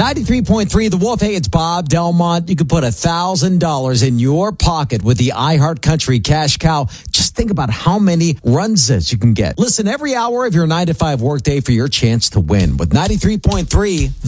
93.3 The Wolf. Hey, it's Bob Delmont. You could put $1,000 in your pocket with the iHeart Country Cash Cow. Just think about how many runs this you can get. Listen every hour of your 9 to 5 workday for your chance to win with 93.3